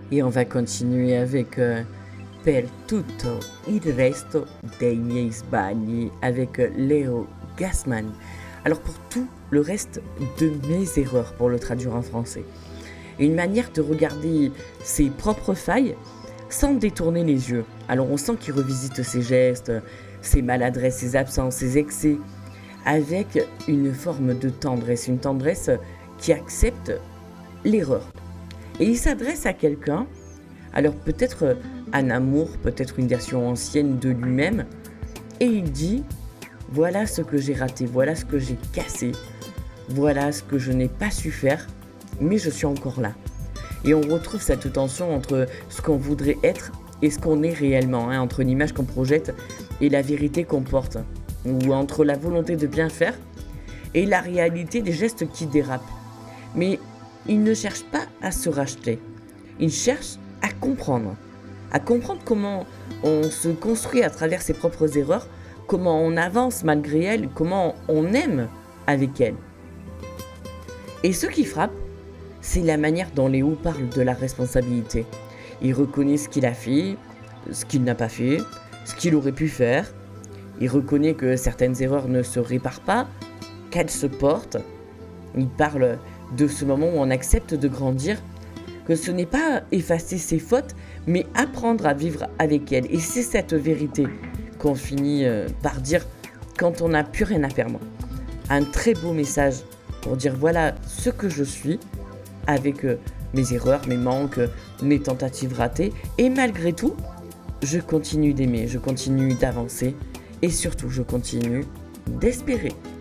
Et on va continuer avec Per tutto il resto dei miei sbagli avec Léo Gassman. Alors pour tout le reste de mes erreurs, pour le traduire en français. Une manière de regarder ses propres failles sans détourner les yeux. Alors on sent qu'il revisite ses gestes, ses maladresses, ses absences, ses excès, avec une forme de tendresse, une tendresse qui accepte l'erreur. Et il s'adresse à quelqu'un, alors peut-être un amour, peut-être une version ancienne de lui-même, et il dit « Voilà ce que j'ai raté, voilà ce que j'ai cassé, voilà ce que je n'ai pas su faire, mais je suis encore là. » Et on retrouve cette tension entre ce qu'on voudrait être et ce qu'on est réellement, entre l'image qu'on projette et la vérité qu'on porte, ou entre la volonté de bien faire et la réalité des gestes qui dérapent. Mais il ne cherche pas à se racheter, il cherche à comprendre comment on se construit à travers ses propres erreurs, comment on avance malgré elles, comment on aime avec elles. Et ce qui frappe, c'est la manière dont Léo parle de la responsabilité. Il reconnaît ce qu'il a fait, ce qu'il n'a pas fait, ce qu'il aurait pu faire. Il reconnaît que certaines erreurs ne se réparent pas, qu'elles se portent. Il parle de ce moment où on accepte de grandir, que ce n'est pas effacer ses fautes, mais apprendre à vivre avec elles. Et c'est cette vérité qu'on finit par dire quand on n'a plus rien à perdre. Un très beau message pour dire voilà ce que je suis, avec mes erreurs, mes manques, mes tentatives ratées. Et malgré tout, je continue d'aimer, je continue d'avancer et surtout, je continue d'espérer.